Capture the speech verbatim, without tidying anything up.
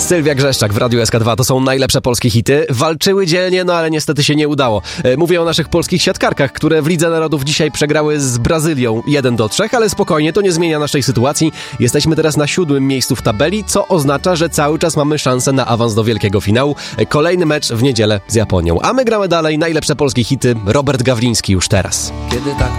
Sylwia Grzeszczak w Radiu S K dwa. To są najlepsze polskie hity. Walczyły dzielnie, no ale niestety się nie udało. Mówię o naszych polskich siatkarkach, które w Lidze Narodów dzisiaj przegrały z Brazylią jeden do trzech, ale spokojnie, to nie zmienia naszej sytuacji. Jesteśmy teraz na siódmym miejscu w tabeli, co oznacza, że cały czas mamy szansę na awans do wielkiego finału. Kolejny mecz w niedzielę z Japonią. A my gramy dalej najlepsze polskie hity. Robert Gawliński już teraz. Kiedy tak